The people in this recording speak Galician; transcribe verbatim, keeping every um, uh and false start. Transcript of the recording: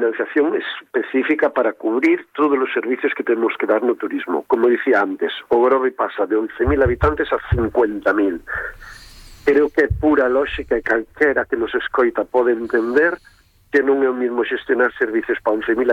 financiación específica para cubrir todos os servicios que temos que dar no turismo. Como dicía antes, o Grove pasa de once mil habitantes a cincuenta mil. Creo que é pura lógica e calquera que nos escoita pode entender que non é o mismo xestionar servicios para once mil